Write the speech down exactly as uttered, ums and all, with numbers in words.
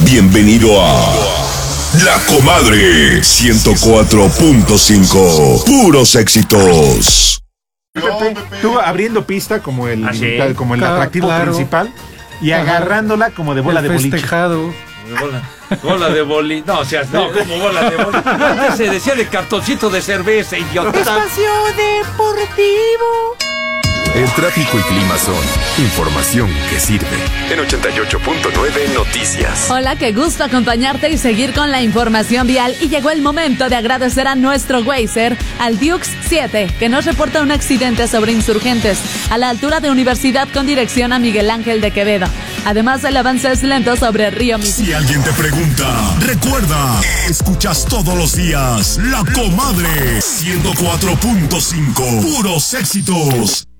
Bienvenido a La Comadre ciento cuatro punto cinco. Puros éxitos. Pepe, tú abriendo pista como el, Ah, sí. como el Claro, atractivo claro. principal y Ajá. agarrándola como de bola El de boliche. festejado. Bola, bola de boli. No, o sea, no, como bola de boli. Antes se decía de cartoncito de cerveza, idiota. Espacio Deportivo. El tráfico y clima son información que sirve. En ochenta y ocho punto nueve Noticias. Hola, qué gusto acompañarte y seguir con la información vial. Y llegó el momento de agradecer a nuestro Wazer, al Dukes siete, que nos reporta un accidente sobre Insurgentes, a la altura de Universidad con dirección a Miguel Ángel de Quevedo. Además, el avance es lento sobre Río Misisipi. Si alguien te pregunta, recuerda, escuchas todos los días La Comadre ciento cuatro punto cinco. Puros éxitos.